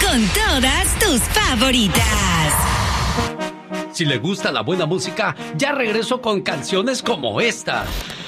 con todas tus favoritas. Si le gusta la buena música, ya regreso con canciones como esta.